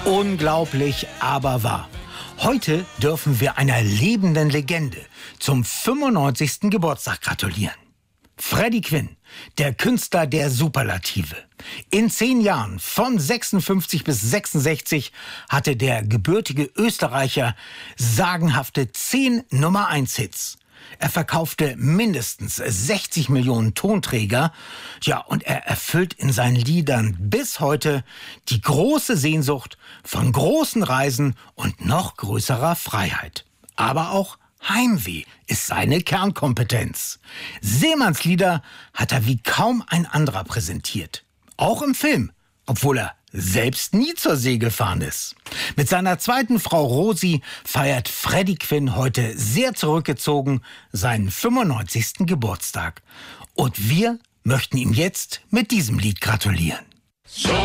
Unglaublich, aber wahr. Heute dürfen wir einer lebenden Legende zum 95. Geburtstag gratulieren. Freddie Quinn, der Künstler der Superlative. In 10 Jahren, von 56 bis 66, hatte der gebürtige Österreicher sagenhafte 10 Nummer-1-Hits. Er verkaufte mindestens 60 Millionen Tonträger. Ja, und er erfüllt in seinen Liedern bis heute die große Sehnsucht von großen Reisen und noch größerer Freiheit. Aber auch Heimweh ist seine Kernkompetenz. Seemannslieder hat er wie kaum ein anderer präsentiert. Auch im Film, obwohl er selbst nie zur See gefahren ist. Mit seiner zweiten Frau Rosi feiert Freddie Quinn heute sehr zurückgezogen seinen 95. Geburtstag. Und wir möchten ihm jetzt mit diesem Lied gratulieren. So